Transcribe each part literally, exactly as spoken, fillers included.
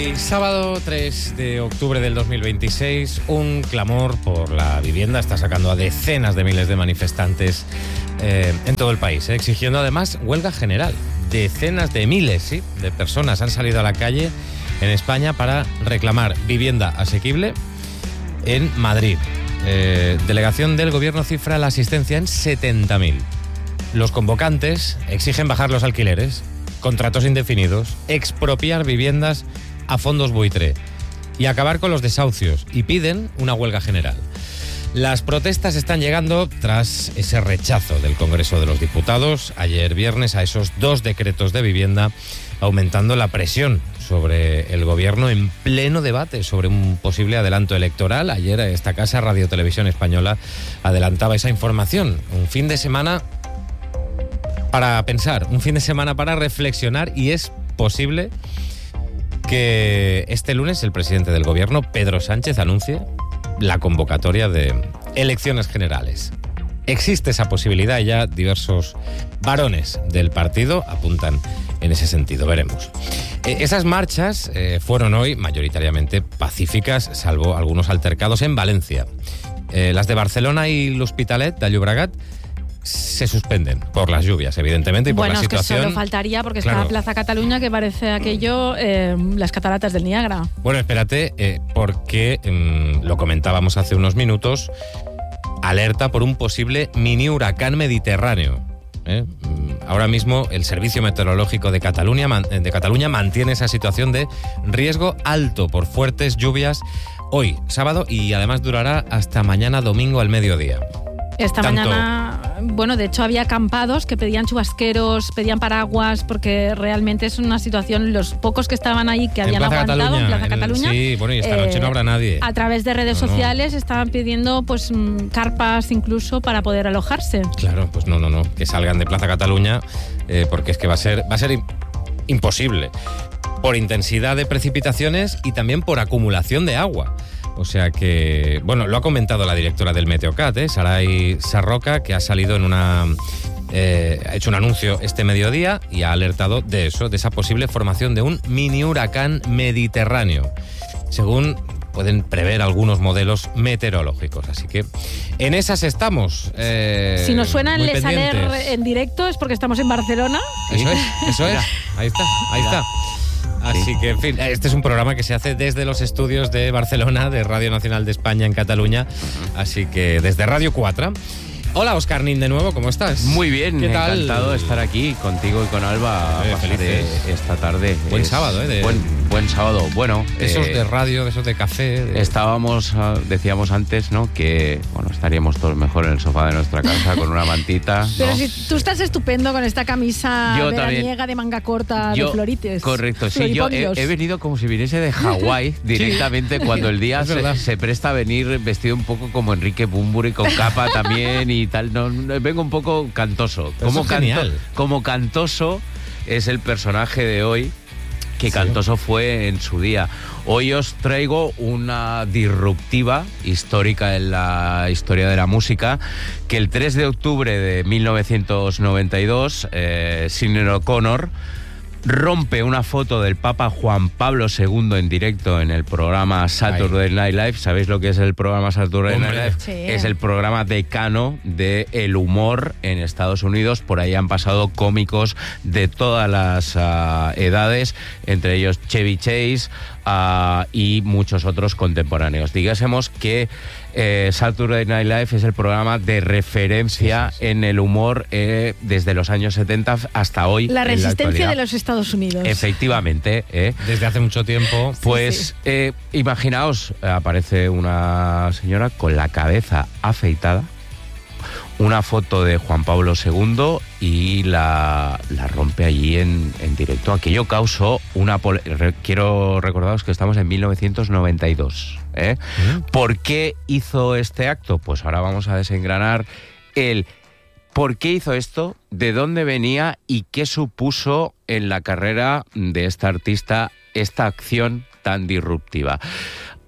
El sábado tres de octubre del dos mil veintiséis, un clamor por la vivienda está sacando a decenas de miles de manifestantes eh, en todo el país, eh, exigiendo además huelga general. Decenas de miles, sí, de personas han salido a la calle en España para reclamar vivienda asequible en Madrid. Eh, delegación del Gobierno cifra la asistencia en setenta mil. Los convocantes exigen bajar los alquileres, contratos indefinidos, expropiar viviendas a fondos buitre y acabar con los desahucios, y piden una huelga general. Las protestas están llegando tras ese rechazo del Congreso de los Diputados ayer viernes a esos dos decretos de vivienda, aumentando la presión sobre el gobierno en pleno debate sobre un posible adelanto electoral. Ayer esta casa, Radio Televisión Española, adelantaba esa información. Un fin de semana para pensar, un fin de semana para reflexionar, y es posible que este lunes el presidente del gobierno, Pedro Sánchez, anuncie la convocatoria de elecciones generales. Existe esa posibilidad y ya diversos varones del partido apuntan en ese sentido. Veremos. Eh, esas marchas eh, fueron hoy mayoritariamente pacíficas, salvo algunos altercados en Valencia. Eh, las de Barcelona y l'Hospitalet de Llobregat se suspenden por las lluvias, evidentemente, y por bueno, la situación. Bueno, es que solo faltaría, porque claro. Está Plaza Cataluña, que parece aquello, eh, las cataratas del Niágara. Bueno, espérate, eh, porque eh, lo comentábamos hace unos minutos, alerta por un posible mini huracán mediterráneo. ¿eh? Ahora mismo el Servicio Meteorológico de Cataluña, de Cataluña mantiene esa situación de riesgo alto por fuertes lluvias hoy, sábado, y además durará hasta mañana domingo al mediodía. Esta Tanto... mañana, bueno, de hecho había acampados que pedían chubasqueros, pedían paraguas, porque realmente es una situación, los pocos que estaban ahí que habían aguantado Cataluña, en Plaza en, Cataluña. Sí, bueno, y esta noche eh, no habrá nadie. A través de redes no, sociales no. estaban pidiendo pues carpas incluso para poder alojarse. Claro, pues no, no, no, que salgan de Plaza Cataluña, eh, porque es que va a ser, va a ser imposible, por intensidad de precipitaciones y también por acumulación de agua. O sea que, bueno, lo ha comentado la directora del Meteocat, ¿eh? Saray Sarroca, que ha salido en una... Eh, ha hecho un anuncio este mediodía y ha alertado de eso, de esa posible formación de un mini huracán mediterráneo, según pueden prever algunos modelos meteorológicos. Así que en esas estamos. Eh, si nos suena el Les pendientes. Aler en directo es porque estamos en Barcelona. Eso es, eso es. Ahí está, ahí está. Así que, en fin, este es un programa que se hace desde los estudios de Barcelona, de Radio Nacional de España en Cataluña, así que desde Radio cuatro. Hola, Óscar Nin, de nuevo, ¿cómo estás? Muy bien, ¿Qué tal? Encantado de estar aquí contigo y con Alba eh, pasar esta tarde. Buen es sábado, ¿eh? De... Buen, buen sábado. Bueno, de esos eh, de radio, de esos de café. De... Estábamos, decíamos antes, ¿no? Que, bueno, estaríamos todos mejor en el sofá de nuestra casa con una mantita, ¿no? Pero si tú estás estupendo con esta camisa yo veraniega también, de manga corta yo, de florites. Correcto, sí, yo he, he venido como si viniese de Hawái directamente, sí. Cuando el día se, se presta a venir vestido un poco como Enrique Bunbury, con capa también y tal, no, no vengo un poco cantoso. Como, canto, como cantoso es el personaje de hoy, que sí. Cantoso fue en su día. Hoy os traigo una disruptiva histórica en la historia de la música, que el tres de octubre de mil novecientos noventa y dos, eh, Sinéad O'Connor rompe una foto del Papa Juan Pablo segundo en directo en el programa Saturday Ay. Night Live. ¿Sabéis lo que es el programa Saturday Hombre. Night Live? Sí. Es el programa decano del humor en Estados Unidos. Por ahí han pasado cómicos de todas las uh, edades, entre ellos Chevy Chase uh, y muchos otros contemporáneos. Digásemos que Eh, Saturday Night Live es el programa de referencia sí, sí, sí. en el humor eh, desde los años setenta hasta hoy. La resistencia la de los Estados Unidos. Efectivamente. Eh. Desde hace mucho tiempo. Pues sí, sí. Eh, imaginaos, aparece una señora con la cabeza afeitada, una foto de Juan Pablo segundo y la, la rompe allí en, en directo. Aquello causó una... Pol- Re- quiero recordaros que estamos en mil novecientos noventa y dos. ¿eh? ¿Mm? ¿Por qué hizo este acto? Pues ahora vamos a desengranar el por qué hizo esto, de dónde venía y qué supuso en la carrera de esta artista esta acción tan disruptiva.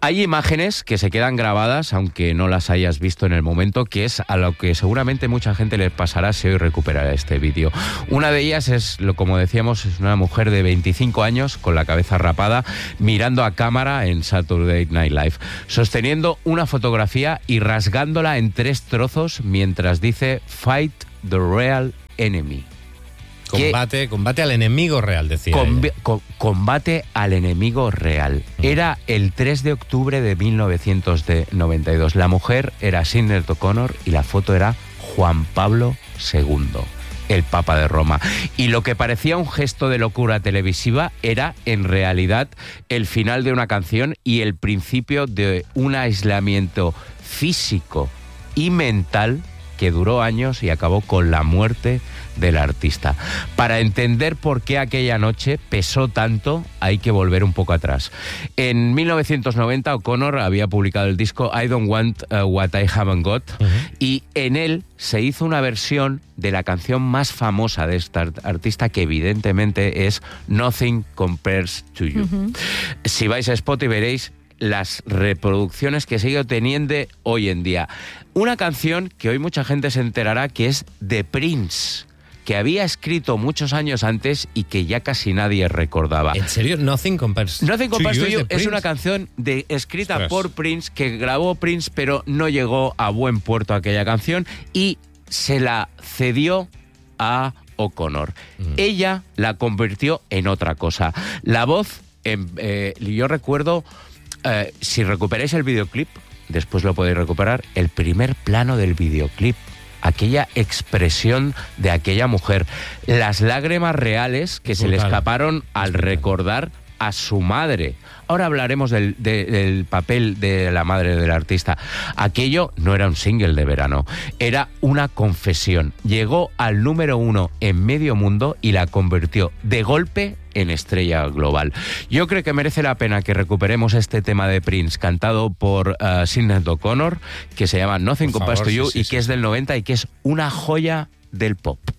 Hay imágenes que se quedan grabadas, aunque no las hayas visto en el momento, que es a lo que seguramente mucha gente le pasará si hoy recuperará este vídeo. Una de ellas es, lo como decíamos, es una mujer de veinticinco años con la cabeza rapada, mirando a cámara en Saturday Night Live, sosteniendo una fotografía y rasgándola en tres trozos mientras dice "Fight the real enemy". Combate, combate al enemigo real, decía Con, con, combate al enemigo real. Mm. Era el tres de octubre de mil novecientos noventa y dos. La mujer era Sinéad O'Connor y la foto era Juan Pablo segundo, el Papa de Roma. Y lo que parecía un gesto de locura televisiva era, en realidad, el final de una canción y el principio de un aislamiento físico y mental que duró años y acabó con la muerte del artista. Para entender por qué aquella noche pesó tanto, hay que volver un poco atrás. En mil novecientos noventa, O'Connor había publicado el disco I Don't Want uh, What I Haven't Got, uh-huh. y en él se hizo una versión de la canción más famosa de esta artista, que evidentemente es Nothing Compares to You. Uh-huh. Si vais a Spotify veréis las reproducciones que sigue teniendo hoy en día. Una canción que hoy mucha gente se enterará que es de Prince, que había escrito muchos años antes y que ya casi nadie recordaba. ¿En serio? Nothing Compares, Nothing Compares to You, You es una canción de, escrita Ostras. por Prince, que grabó Prince, pero no llegó a buen puerto aquella canción y se la cedió a O'Connor. Mm. Ella la convirtió en otra cosa. La voz, en, eh, yo recuerdo... Uh, si recuperáis el videoclip, después lo podéis recuperar, el primer plano del videoclip, aquella expresión de aquella mujer, las lágrimas reales que Brutal. se le escaparon al recordar a su madre. Ahora hablaremos del, de, del papel de la madre del artista. Aquello no era un single de verano, era una confesión. Llegó al número uno en medio mundo y la convirtió de golpe en estrella global. Yo creo que merece la pena que recuperemos este tema de Prince, cantado por uh, Sinéad O'Connor, que se llama Nothing Compares to You, sí, sí, y que sí. es del noventa y que es una joya del pop.